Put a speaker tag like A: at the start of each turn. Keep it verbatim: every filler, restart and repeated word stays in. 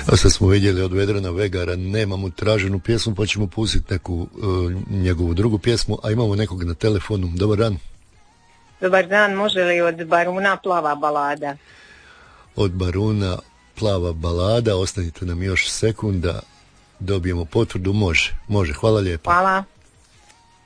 A: A sad smo vidjeli od Vedrana Vegara, nemamo traženu pjesmu, pa ćemo pustiti neku uh, njegovu drugu pjesmu, a imamo nekog na telefonu. Dobar dan.
B: Dobar dan, može li od Baruna Plava balada?
A: Od Baruna Plava balada, ostanite nam još sekunda, dobijemo potvrdu, može, može, hvala lijepo.
B: Hvala.